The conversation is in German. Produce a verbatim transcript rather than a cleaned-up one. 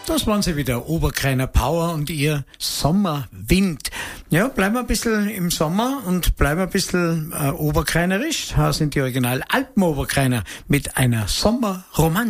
Das waren sie wieder, Oberkreiner Power und ihr Sommerwind. Ja, bleiben wir ein bisschen im Sommer und bleiben ein bisschen äh, oberkreinerisch. Da sind die Original Alpen-Oberkreiner mit einer Sommerromanze.